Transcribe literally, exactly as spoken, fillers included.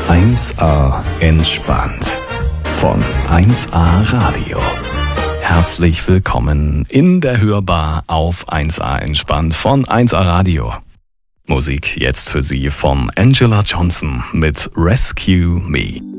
eins a entspannt von eins a Radio. Herzlich willkommen in der Hörbar auf eins a entspannt von eins a Radio. Musik jetzt für Sie von Angela Johnson mit Rescue Me.